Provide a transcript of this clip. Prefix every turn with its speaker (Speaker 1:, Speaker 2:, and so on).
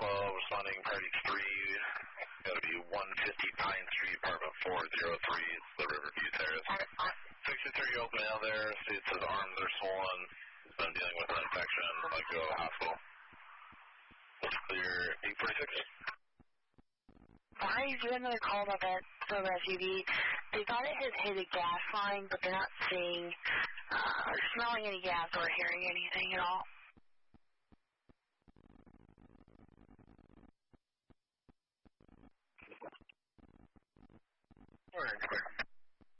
Speaker 1: responding party 3. Gotta be 150 Pine Street, apartment 403. It's the Riverview Terrace. 63 open out there. States his arms are swollen. He's been dealing with an infection. Might go to the hospital. Clear 846.
Speaker 2: Why are you doing another call about that silver SUV? They thought it had hit a gas line, but they're not seeing or smelling any gas or hearing anything at all.
Speaker 1: All right, clear.